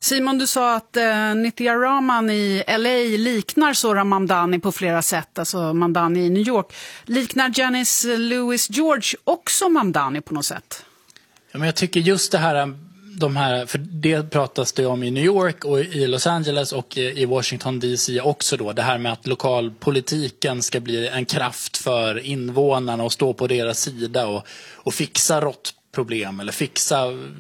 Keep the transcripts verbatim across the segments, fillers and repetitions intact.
Simon, du sa att eh, Nithya Raman i L A liknar Zohran Mamdani på flera sätt, alltså Mamdani i New York. Liknar Janice Louis George också Mamdani på något sätt? Ja, men jag tycker just det här, de här, för det pratas det om i New York och i Los Angeles och i Washington D C också då. Det här med att lokalpolitiken ska bli en kraft för invånarna och stå på deras sida och, och fixa råttproblem eller fixa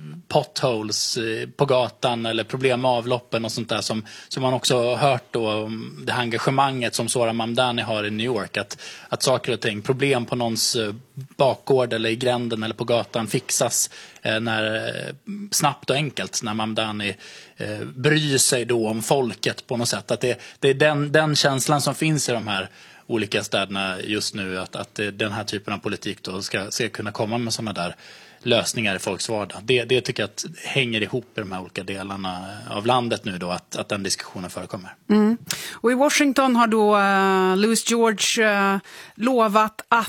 potholes på gatan eller problem med avloppen och sånt där som, som man också har hört då, det här engagemanget som Zohran Mamdani har i New York, att, att saker och ting, problem på någons bakgård eller i gränden eller på gatan fixas eh, när, snabbt och enkelt när Mamdani eh, bryr sig då om folket på något sätt. Att det, det är den, den känslan som finns i de här olika städerna just nu, att, att den här typen av politik då ska, ska kunna komma med sådana där lösningar i folks vardag. Det, det tycker jag att hänger ihop i de här olika delarna av landet nu då, att, att den diskussionen förekommer. Mm. Och i Washington har då uh, Louis George uh, lovat att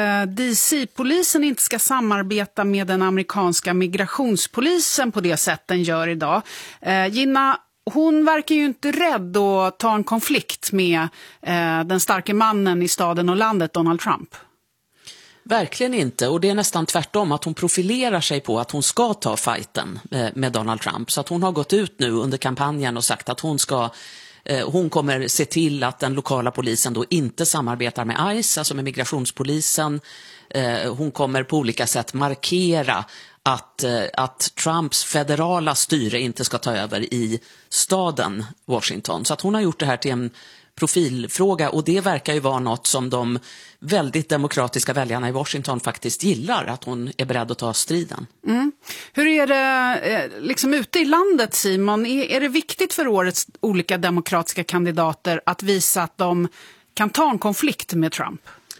D C-polisen inte ska samarbeta med den amerikanska migrationspolisen på det sätt den gör idag. Eh, Gina, hon verkar ju inte rädd att ta en konflikt med eh, den starka mannen i staden och landet, Donald Trump. Verkligen inte, och det är nästan tvärtom, att hon profilerar sig på att hon ska ta fighten med Donald Trump. Så att hon har gått ut nu under kampanjen och sagt att hon ska Hon kommer se till att den lokala polisen då inte samarbetar med ICE, alltså med migrationspolisen. Hon kommer på olika sätt markera att, att Trumps federala styre inte ska ta över i staden Washington. Så att hon har gjort det här till en profilfråga, och det verkar ju vara något som de väldigt demokratiska väljarna i Washington faktiskt gillar, att hon är beredd att ta striden. Mm. Hur är det liksom ute i landet, Simon? Är, är det viktigt för årets olika demokratiska kandidater att visa att de kan ta en konflikt med Trump?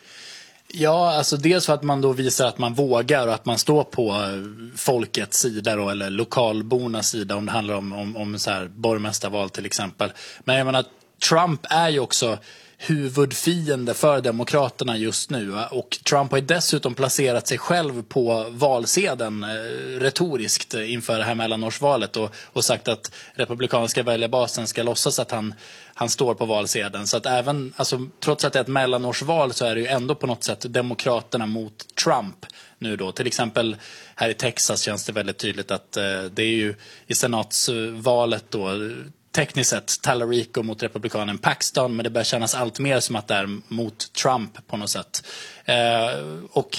Ja, alltså dels för att man då visar att man vågar och att man står på folkets sida då, eller lokalbornas sida, om det handlar om, om, om så här borgmästarval till exempel. Men jag menar, Trump är ju också huvudfiende för demokraterna just nu, och Trump har ju dessutom placerat sig själv på valsedeln eh, retoriskt inför det här mellanårsvalet och, och sagt att republikanska väljarbasen ska låtsas att han, han står på valsedeln. Så att även, alltså, trots att det är ett mellanårsval så är det ju ändå på något sätt demokraterna mot Trump nu då. Till exempel här i Texas känns det väldigt tydligt att eh, det är ju i senatsvalet då tekniskt sett Tallarico mot republikanen Paxton, men det börjar kännas allt mer som att det är mot Trump på något sätt. Eh, och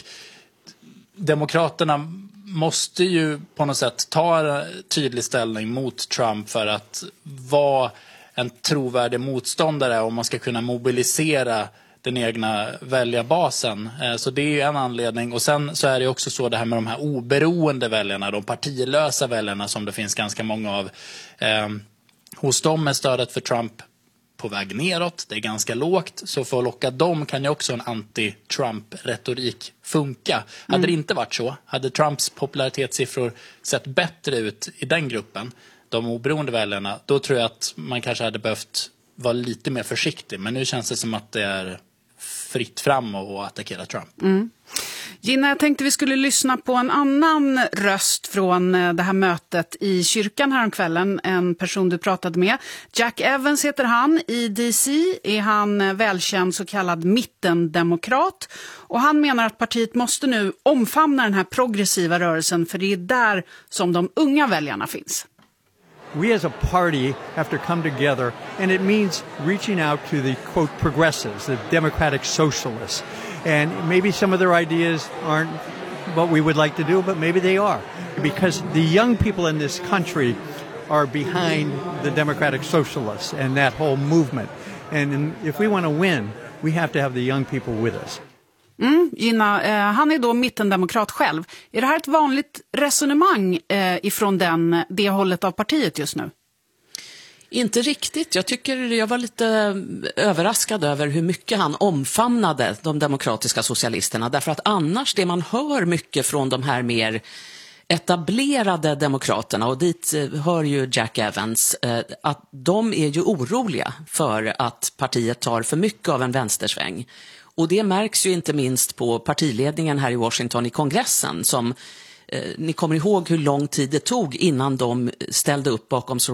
demokraterna måste ju på något sätt ta tydlig ställning mot Trump för att vara en trovärdig motståndare om man ska kunna mobilisera den egna väljarbasen. Eh, så det är ju en anledning. Och sen så är det också så det här med de här oberoende väljarna, de partilösa väljarna som det finns ganska många av. Eh, Hos dem är stödet för Trump på väg neråt. Det är ganska lågt. Så för att locka dem kan ju också en anti-Trump-retorik funka. Mm. Hade det inte varit så, hade Trumps popularitetssiffror sett bättre ut i den gruppen, de oberoende väljarna, då tror jag att man kanske hade behövt vara lite mer försiktig. Men nu känns det som att det är fritt fram och attackera Trump. Mm. Gina, jag tänkte vi skulle lyssna på en annan röst från det här mötet i kyrkan häromkvällen. En person du pratade med. Jack Evans heter han. I D C är han välkänd så kallad mittendemokrat. Och han menar att partiet måste nu omfamna den här progressiva rörelsen, för det är där som de unga väljarna finns. We as a party have to come together, and it means reaching out to the, quote, progressives, the democratic socialists. And maybe some of their ideas aren't what we would like to do, but maybe they are. Because the young people in this country are behind the democratic socialists and that whole movement. And if we want to win, we have to have the young people with us. Mm, Gina, eh, han är då mittendemokrat själv. Är det här ett vanligt resonemang eh, ifrån den, det hållet av partiet just nu? Inte riktigt. Jag tycker jag var lite överraskad över hur mycket han omfamnade de demokratiska socialisterna. Därför att annars det man hör mycket från de här mer etablerade demokraterna, och dit hör ju Jack Evans, att de är ju oroliga för att partiet tar för mycket av en vänstersväng. Och det märks ju inte minst på partiledningen här i Washington i kongressen, som eh, ni kommer ihåg hur lång tid det tog innan de ställde upp bakom